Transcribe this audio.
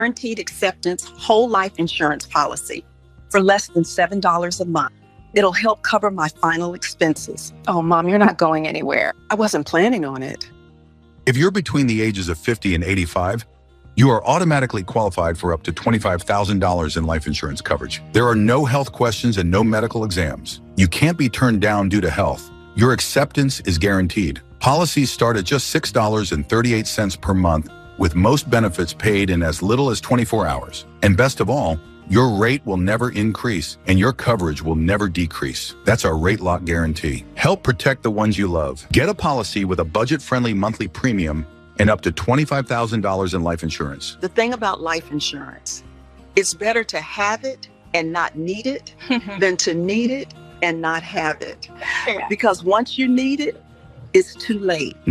Guaranteed acceptance whole life insurance policy for less than $7 a month. It'll help cover my final expenses. Oh, Mom, you're not going anywhere. I wasn't planning on it. If you're between the ages of 50 and 85, you are automatically qualified for up to $25,000 in life insurance coverage. There are no health questions and no medical exams. You can't be turned down due to health. Your acceptance is guaranteed. Policies start at just $6.38 per month, with most benefits paid in as little as 24 hours. And best of all, your rate will never increase and your coverage will never decrease. That's our Rate Lock Guarantee. Help protect the ones you love. Get a policy with a budget-friendly monthly premium and up to $25,000 in life insurance. The thing about life insurance, it's better to have it and not need it than to need it and not have it. Because once you need it, it's too late.